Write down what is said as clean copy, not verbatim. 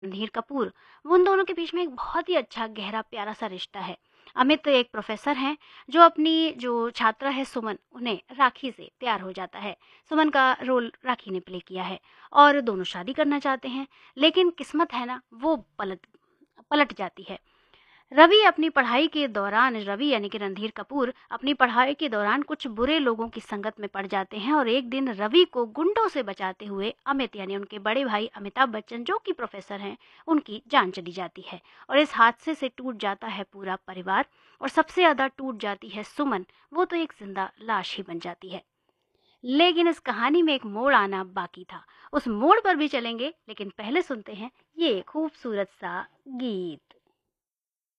रणधीर कपूर, वो उन दोनों के बीच में एक बहुत ही अच्छा गहरा प्यारा सा रिश्ता है। अमित एक प्रोफेसर हैं जो अपनी जो छात्रा है सुमन, उन्हें राखी से प्यार हो जाता है। सुमन का रोल राखी ने प्ले किया है और दोनों शादी करना चाहते हैं, लेकिन किस्मत है ना वो पलट पलट जाती है। रवि यानी कि रणधीर कपूर अपनी पढ़ाई के दौरान कुछ बुरे लोगों की संगत में पड़ जाते हैं और एक दिन रवि को गुंडों से बचाते हुए अमित यानी उनके बड़े भाई अमिताभ बच्चन जो कि प्रोफेसर हैं, उनकी जान चली जाती है और इस हादसे से टूट जाता है पूरा परिवार और सबसे ज़्यादा टूट जाती है सुमन। वो तो एक जिंदा लाश ही बन जाती है। लेकिन इस कहानी में एक मोड़ आना बाकी था। उस मोड़ पर भी चलेंगे, लेकिन पहले सुनते हैं ये खूबसूरत सा गीत।